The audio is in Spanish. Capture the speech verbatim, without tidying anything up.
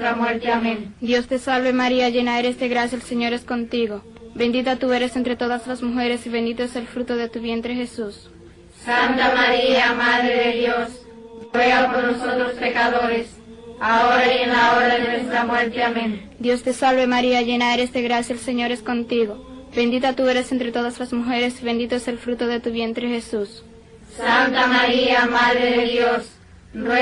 nuestra muerte. Amén. Dios te salve María, llena eres de gracia, el Señor es contigo. Bendita tú eres entre todas las mujeres y bendito es el fruto de tu vientre Jesús. Santa María, Madre de Dios, ruega por nosotros pecadores, ahora y en la hora de nuestra muerte. Amén. Dios te salve María, llena eres de gracia, el Señor es contigo. Bendita tú eres entre todas las mujeres y bendito es el fruto de tu vientre Jesús. Santa María, Madre de Dios, ruega